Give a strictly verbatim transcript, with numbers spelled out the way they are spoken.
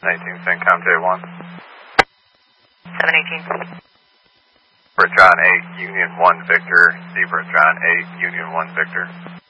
nineteen CENTCOM J one. seven eighteen. For John eight, Union one Victor, Zebra John eight, Union one Victor.